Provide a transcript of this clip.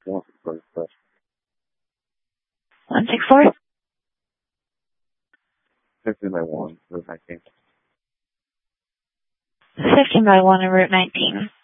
164. 164? 15 by 1, Route 19. 15 by 1 and Route 19.